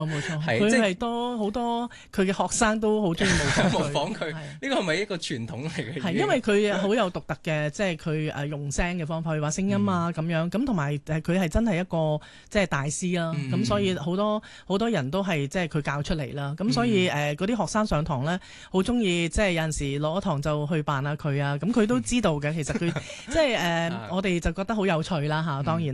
冇錯， 係即係佢係多好多佢嘅學生都好中意模仿佢。 呢個係咪一個傳統嚟嘅？ 係因為佢好有獨特嘅，即係佢用聲嘅方法，去話聲音啊咁樣，咁同埋佢係真係一個即係大師啦。咁所以好多人都係即係佢教出嚟啦。咁所以嗰啲學生上堂咧，好中意即係有陣時攞咗堂就去扮下佢啊。咁佢都知道嘅，其實佢即係我哋就覺得好有趣啦嚇，當然。